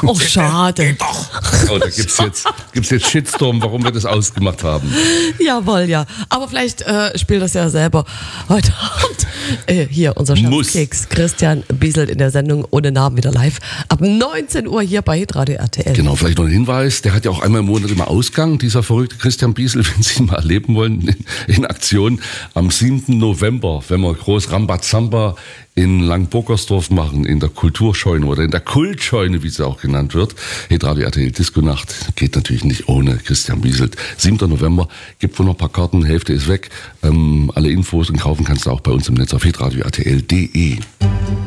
Oh, schade. Oh, da gibt's jetzt Shitstorm, warum wir das ausgemacht haben. Jawohl, ja. Aber vielleicht spielt das ja selber heute Abend. Hier, unser Scherzkeks Christian Bieselt in der Sendung Ohne Namen wieder live. Ab 19 Uhr hier bei Hitradio RTL. Genau, vielleicht noch ein Hinweis. Der hat ja auch einmal im Monat immer Ausgang, dieser verrückte Christian Bieselt, wenn Sie ihn mal erleben wollen, in Aktion am 7. November, wenn wir groß Rambazamba in Langbockersdorf machen, in der Kulturscheune oder in der Kultscheune, wie sie auch genannt wird. Hitradio RTL Disco-Nacht geht natürlich nicht ohne Christian Bieselt. 7. November, gibt wohl noch ein paar Karten, Hälfte ist weg. Alle Infos und kaufen kannst du auch bei uns im Netz auf hitradio RTL.de.